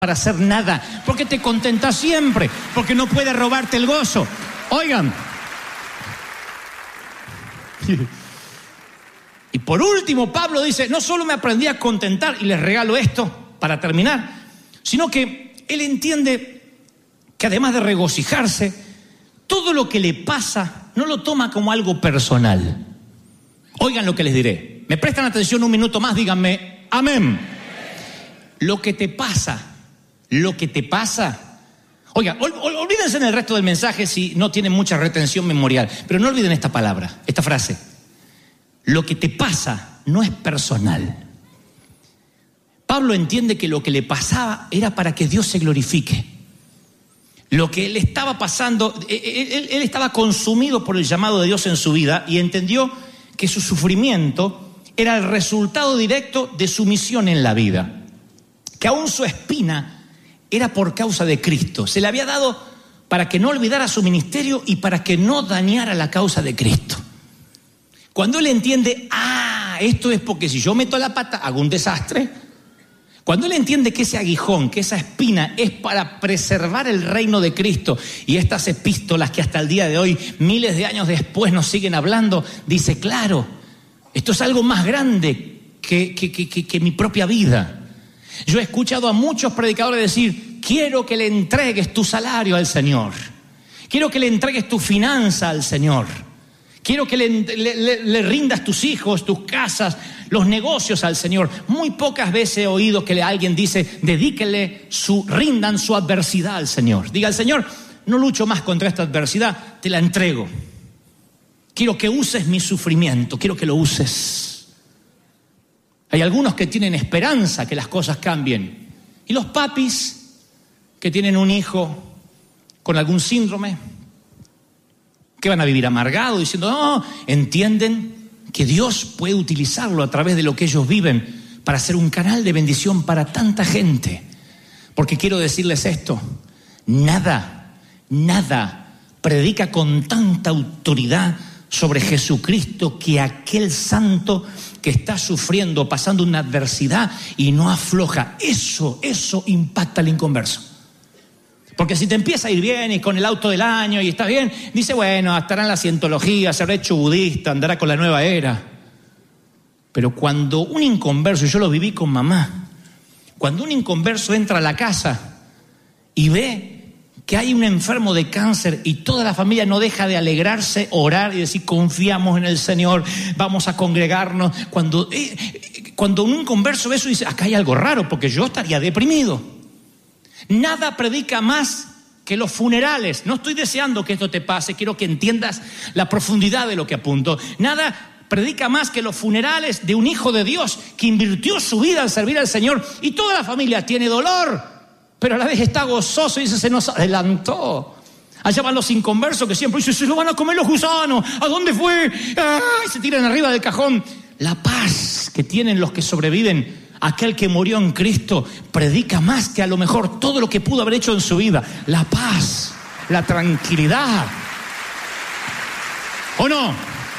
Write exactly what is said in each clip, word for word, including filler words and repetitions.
para hacer nada, porque te contenta siempre, porque no puede robarte el gozo. Oigan, y por último Pablo dice, no solo me aprendí a contentar, y les regalo esto para terminar, sino que él entiende que además de regocijarse, todo lo que le pasa no lo toma como algo personal. Oigan lo que les diré. Me prestan atención un minuto más, díganme amén. Lo que te pasa, lo que te pasa. Oigan, ol, ol, olvídense en el resto del mensaje si no tienen mucha retención memorial, pero no olviden esta palabra, esta frase. Lo que te pasa no es personal. Pablo entiende que lo que le pasaba era para que Dios se glorifique. Lo que él estaba pasando, él, él, él estaba consumido por el llamado de Dios en su vida y entendió que su sufrimiento era el resultado directo de su misión en la vida. Que aún su espina era por causa de Cristo. Se le había dado para que no olvidara su ministerio y para que no dañara la causa de Cristo. Cuando él entiende, ah, esto es porque si yo meto la pata hago un desastre. Cuando él entiende que ese aguijón, que esa espina es para preservar el reino de Cristo, y estas epístolas que hasta el día de hoy, miles de años después, nos siguen hablando, dice, claro, esto es algo más grande que, que, que, que, que mi propia vida. Yo he escuchado a muchos predicadores decir, quiero que le entregues tu salario al Señor, quiero que le entregues tu finanza al Señor, quiero que le, le, le, le rindas tus hijos, tus casas, los negocios al Señor. Muy pocas veces he oído que alguien dice, dedíquele su, rindan su adversidad al Señor. Diga al Señor, no lucho más contra esta adversidad, te la entrego. Quiero que uses mi sufrimiento, quiero que lo uses. Hay algunos que tienen esperanza que las cosas cambien. Y los papis que tienen un hijo con algún síndrome, que van a vivir amargados diciendo, no, entienden que Dios puede utilizarlo a través de lo que ellos viven para ser un canal de bendición para tanta gente. Porque quiero decirles esto, nada, nada predica con tanta autoridad sobre Jesucristo que aquel santo que está sufriendo, pasando una adversidad y no afloja. Eso, eso impacta al inconverso. Porque si te empieza a ir bien y con el auto del año y está bien, dice, bueno, estará en la cientología, se habrá hecho budista, andará con la nueva era. Pero cuando un inconverso, yo lo viví con mamá, cuando un inconverso entra a la casa y ve que hay un enfermo de cáncer y toda la familia no deja de alegrarse, orar y decir, confiamos en el Señor, vamos a congregarnos. Cuando, eh, cuando un inconverso ve eso dice, acá hay algo raro porque yo estaría deprimido. Nada predica más que los funerales. No estoy deseando que esto te pase, quiero que entiendas la profundidad de lo que apunto. Nada predica más que los funerales de un hijo de Dios que invirtió su vida en servir al Señor y toda la familia tiene dolor, pero a la vez está gozoso y dice, se nos adelantó. Allá van los inconversos que siempre dicen, se lo van a comer los gusanos, ¿a dónde fue? ¡Ay! Se tiran arriba del cajón. La paz que tienen los que sobreviven, aquel que murió en Cristo, predica más que a lo mejor todo lo que pudo haber hecho en su vida. La paz, la tranquilidad. ¿O no?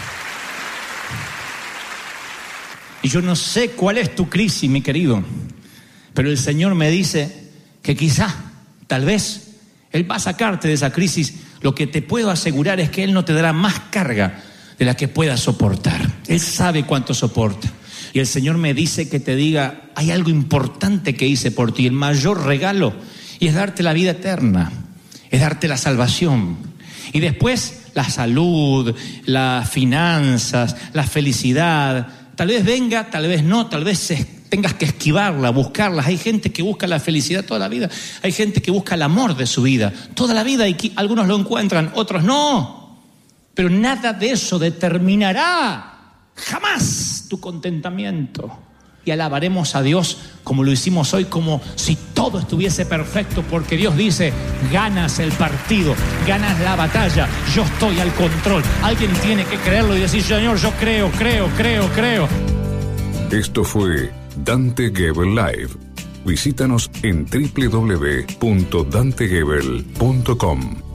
Y yo no sé cuál es tu crisis, mi querido, pero el Señor me dice que quizá, tal vez, Él va a sacarte de esa crisis. Lo que te puedo asegurar es que Él no te dará más carga de la que puedas soportar. Él sabe cuánto soporta. Y el Señor me dice que te diga, hay algo importante que hice por ti, el mayor regalo, y es darte la vida eterna, es darte la salvación. Y después la salud, las finanzas, la felicidad, tal vez venga, tal vez no, tal vez se tengas que esquivarla, buscarlas. Hay gente que busca la felicidad toda la vida. Hay gente que busca el amor de su vida toda la vida y algunos lo encuentran, otros no. Pero nada de eso determinará jamás tu contentamiento. Y alabaremos a Dios como lo hicimos hoy, como si todo estuviese perfecto, porque Dios dice, ganas el partido, ganas la batalla, yo estoy al control. Alguien tiene que creerlo y decir, Señor, yo creo, creo, creo, creo. Esto fue Dante Gebel Live. Visítanos en doble u doble u doble u punto dante gebel punto com.